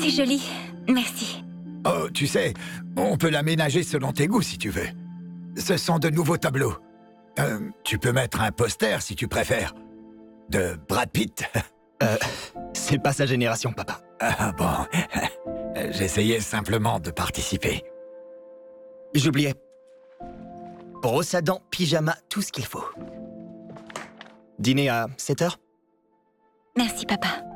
C'est joli, merci. Oh, tu sais, on peut l'aménager selon tes goûts si tu veux. Ce sont de nouveaux tableaux. Tu peux mettre un poster si tu préfères. De Brad Pitt. C'est pas sa génération, papa. Ah bon, j'essayais simplement de participer. J'oubliais. Brosse à dents, pyjama, tout ce qu'il faut. Dîner à 7h? Merci, papa.